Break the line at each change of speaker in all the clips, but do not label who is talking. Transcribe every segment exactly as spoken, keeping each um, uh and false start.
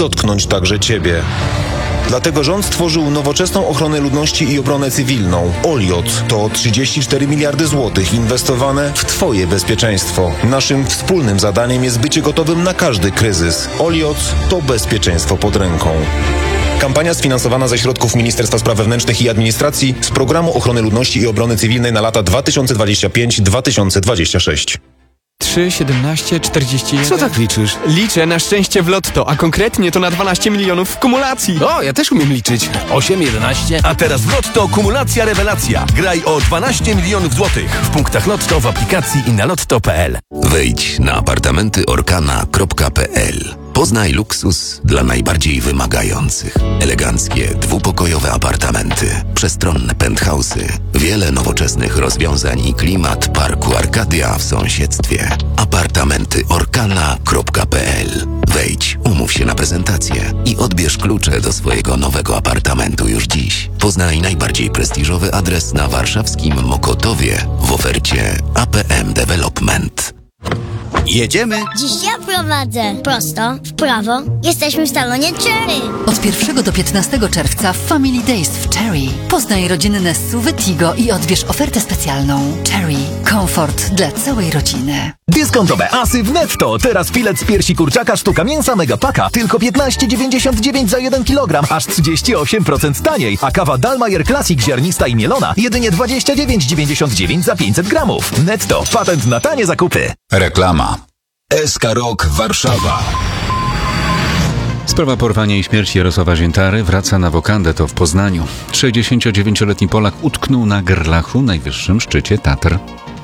dotknąć także Ciebie. Dlatego rząd stworzył nowoczesną ochronę ludności i obronę cywilną. Oliot to trzydzieści cztery miliardy złotych inwestowane w Twoje bezpieczeństwo. Naszym wspólnym zadaniem jest bycie gotowym na każdy kryzys. Oliot to bezpieczeństwo pod ręką. Kampania sfinansowana ze środków Ministerstwa Spraw Wewnętrznych i Administracji z Programu Ochrony Ludności i Obrony Cywilnej na lata dwa tysiące dwudziesty piąty do dwa tysiące dwudziestego szóstego.
trzy, siedemnaście, czterdzieści jeden.
Co tak liczysz?
Liczę na szczęście w lotto, a konkretnie to na dwanaście milionów w kumulacji.
O, ja też umiem liczyć. osiem, jedenaście.
A teraz w Lotto kumulacja rewelacja. Graj o dwanaście milionów złotych w punktach Lotto, w aplikacji i na lotto kropka p l.
Wejdź na apartamenty orkana kropka p l. Poznaj luksus dla najbardziej wymagających. Eleganckie, dwupokojowe apartamenty, przestronne penthouse'y, wiele nowoczesnych rozwiązań i klimat parku Arkadia w sąsiedztwie. apartamenty orkana kropka p l. Wejdź, umów się na prezentację i odbierz klucze do swojego nowego apartamentu już dziś. Poznaj najbardziej prestiżowy adres na warszawskim Mokotowie w ofercie A P M Development.
Jedziemy?
Dziś ja prowadzę. Prosto, w prawo. Jesteśmy w salonie Cherry.
Od pierwszego do piętnastego czerwca w Family Days w Cherry. Poznaj rodzinne S U V Tigo i odbierz ofertę specjalną. Cherry. Komfort dla całej rodziny.
Dyskontowe asy w Netto. Teraz filet z piersi kurczaka sztuka mięsa Megapaka tylko piętnaście dziewięćdziesiąt dziewięć za jeden kilogram, aż trzydzieści osiem procent taniej. A kawa Dalmayer Classic ziarnista i mielona jedynie dwadzieścia dziewięć dziewięćdziesiąt dziewięć za pięćset gramów. Netto. Patent na tanie zakupy.
Reklama. S K Rock Warszawa.
Sprawa porwania i śmierci Jarosława Ziętary wraca na wokandę, to w Poznaniu. sześćdziesięciodziewięcioletni Polak utknął na Gerlachu, najwyższym szczycie Tatr.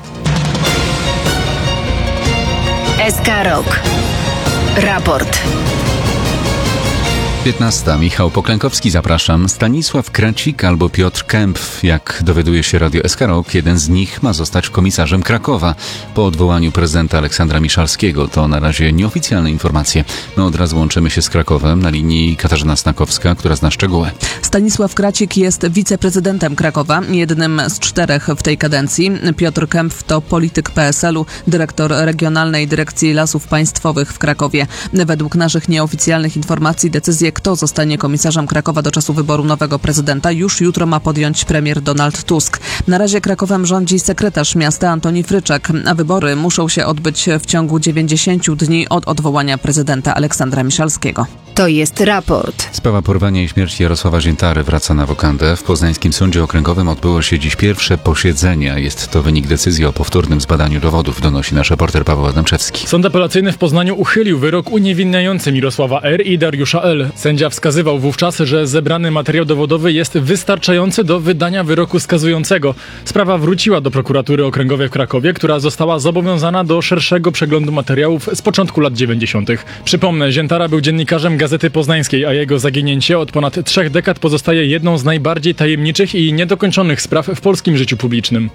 S K Rock. Raport.
piętnasta. Michał Poklękowski, zapraszam. Stanisław Kracik albo Piotr Kempf, jak dowiaduje się Radio S K Rock, jeden z nich ma zostać komisarzem Krakowa po odwołaniu prezydenta Aleksandra Miszalskiego. To na razie nieoficjalne informacje. My od razu łączymy się z Krakowem. Na linii Katarzyna Snakowska, która zna szczegóły.
Stanisław Kracik jest wiceprezydentem Krakowa, jednym z czterech w tej kadencji. Piotr Kempf to polityk P S L-u, dyrektor Regionalnej Dyrekcji Lasów Państwowych w Krakowie. Według naszych nieoficjalnych informacji decyzję, kto zostanie komisarzem Krakowa do czasu wyboru nowego prezydenta, już jutro ma podjąć premier Donald Tusk. Na razie Krakowem rządzi sekretarz miasta Antoni Fryczak, a wybory muszą się odbyć w ciągu dziewięćdziesięciu dni od odwołania prezydenta Aleksandra Miszalskiego.
To jest raport.
Sprawa porwania i śmierci Jarosława Ziętary wraca na wokandę. W Poznańskim Sądzie Okręgowym odbyło się dziś pierwsze posiedzenie. Jest to wynik decyzji o powtórnym zbadaniu dowodów, donosi nasz reporter Paweł Adamczewski.
Sąd apelacyjny w Poznaniu uchylił wyrok uniewinniający Mirosława R. i Dariusza L. Sędzia wskazywał wówczas, że zebrany materiał dowodowy jest wystarczający do wydania wyroku skazującego. Sprawa wróciła do prokuratury okręgowej w Krakowie, która została zobowiązana do szerszego przeglądu materiałów z początku lat dziewięćdziesiątych. Przypomnę, Ziętara był dziennikarzem Gazety Poznańskiej, a jego zaginięcie od ponad trzech dekad pozostaje jedną z najbardziej tajemniczych i niedokończonych spraw w polskim życiu publicznym.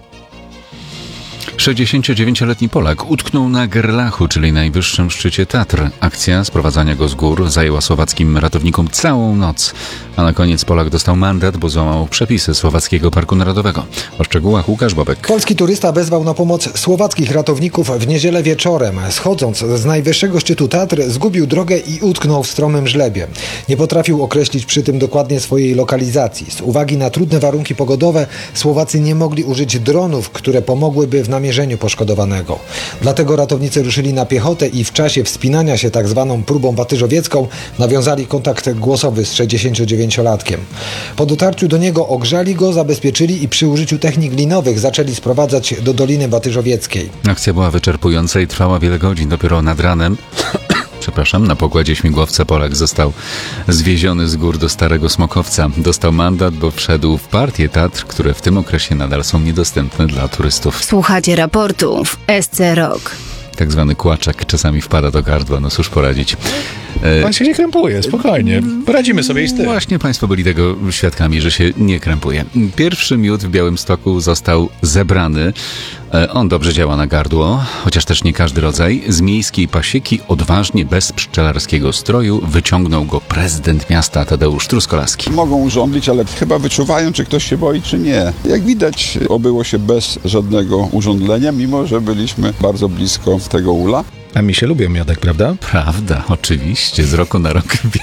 sześćdziesięciodziewięcioletni Polak utknął na Gerlachu, czyli najwyższym szczycie Tatr. Akcja sprowadzania go z gór zajęła słowackim ratownikom całą noc. A na koniec Polak dostał mandat, bo złamał przepisy Słowackiego Parku Narodowego. O szczegółach Łukasz Bobek.
Polski turysta wezwał na pomoc słowackich ratowników w niedzielę wieczorem. Schodząc z najwyższego szczytu Tatr, zgubił drogę i utknął w stromym żlebie. Nie potrafił określić przy tym dokładnie swojej lokalizacji. Z uwagi na trudne warunki pogodowe Słowacy nie mogli użyć dronów, które pomogłyby w namierzeniu poszkodowanego. Dlatego ratownicy ruszyli na piechotę i w czasie wspinania się tak zwaną próbą batyżowiecką nawiązali kontakt głosowy z sześćdziesięciodziewięciolatkiem. Po dotarciu do niego ogrzali go, zabezpieczyli i przy użyciu technik linowych zaczęli sprowadzać do Doliny Batyżowieckiej.
Akcja była wyczerpująca i trwała wiele godzin. Dopiero nad ranem Przepraszam, na pokładzie śmigłowca Polak został zwieziony z gór do Starego Smokowca. Dostał mandat, bo wszedł w partię Tatr, które w tym okresie nadal są niedostępne dla turystów.
Słuchacie raportu w S C Rock.
Tak zwany kłaczek czasami wpada do gardła, no cóż poradzić.
Pan się nie krępuje, spokojnie. Poradzimy sobie i z tym.
Właśnie Państwo byli tego świadkami, że się nie krępuje. Pierwszy miód w Białymstoku został zebrany. On dobrze działa na gardło, chociaż też nie każdy rodzaj. Z miejskiej pasieki odważnie, bez pszczelarskiego stroju wyciągnął go prezydent miasta Tadeusz Truskolaski.
Mogą urządlić, ale chyba wyczuwają, czy ktoś się boi, czy nie. Jak widać, obyło się bez żadnego urządlenia, mimo że byliśmy bardzo blisko tego ula.
A mi się lubią miodek, prawda?
Prawda, oczywiście. Z roku na rok